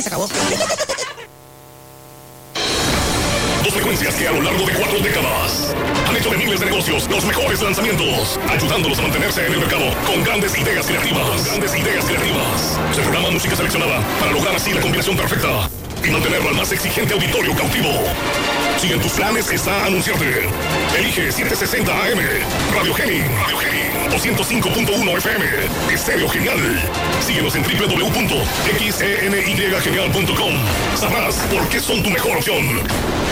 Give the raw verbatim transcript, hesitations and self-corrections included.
se acabó. Dos frecuencias que a lo largo de cuatro décadas han hecho de miles de negocios los mejores lanzamientos, ayudándolos a mantenerse en el mercado con grandes ideas creativas. Con grandes ideas creativas. Se programa música seleccionada para lograr así la combinación perfecta y mantenerlo al más exigente auditorio cautivo. Si en tus planes está anunciarte, elige setecientos sesenta A M, Radio Geni, Radio Geni, doscientos cinco punto uno F M, Estéreo Genial. Síguenos en doble u doble u doble u punto x e n y genial punto com. Sabrás por qué son tu mejor opción.